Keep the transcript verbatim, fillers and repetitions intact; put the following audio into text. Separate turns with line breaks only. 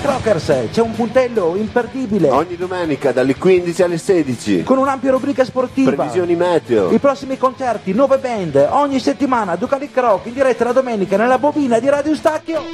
Crockers, c'è un puntello imperdibile.
Ogni domenica dalle quindici alle sedici.
Con un'ampia rubrica sportiva.
Previsioni meteo.
I prossimi concerti, nuove band, ogni settimana Ducati Croc in diretta la domenica nella bobina di Radio Stacchio.